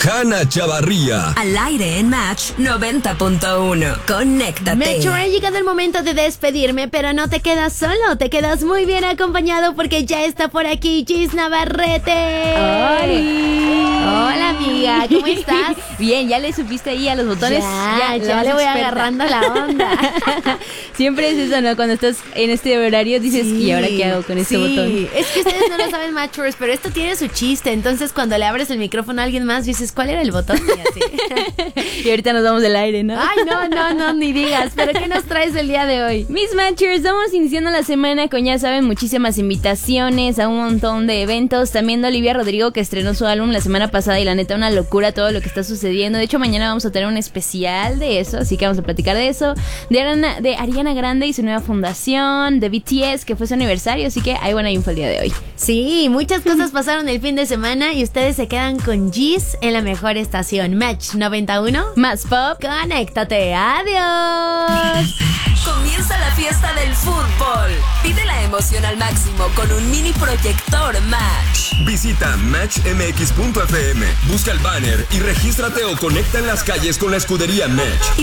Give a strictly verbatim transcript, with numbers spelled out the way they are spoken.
Hanna Chavarría. Al aire en Match noventa punto uno. Conéctate. Metro, ha llegado el momento de despedirme, pero no te quedas solo, te quedas muy bien acompañado porque ya está por aquí Gis Navarrete. ¡Hola! Hola, amiga, ¿cómo estás? Bien, ¿ya le supiste ahí a los botones? Ya, ya, ya le voy experta. agarrando la onda. Siempre es eso, ¿no? Cuando estás en este horario dices, Sí, ¿y ahora qué hago con este sí. botón? Es que ustedes no lo saben, Matchers, pero esto tiene su chiste. Entonces, cuando le abres el micrófono a alguien más, dices, ¿cuál era el botón? Y así. Y ahorita nos vamos del aire, ¿no? Ay, no, no, no, ni digas. ¿Pero qué nos traes el día de hoy? Mis Matchers, vamos iniciando la semana con, ya saben, muchísimas invitaciones a un montón de eventos. También de Olivia Rodrigo, que estrenó su álbum la semana pasada y la neta una locura todo lo que está sucediendo. De hecho, mañana vamos a tener un especial de eso, así que vamos a platicar de eso. De Ariana, de Ariana Grande y su nueva fundación, de B T S, que fue su aniversario, así que hay buena info el día de hoy. Sí, muchas cosas pasaron el fin de semana y ustedes se quedan con Gis en la mejor estación. Match noventa y uno. Más pop. Conéctate. Adiós. Comienza la fiesta del fútbol. Pide la emoción al máximo con un mini proyector Match. Visita match m x punto f m, busca el banner y regístrate o conecta en las calles con la escudería Match. Y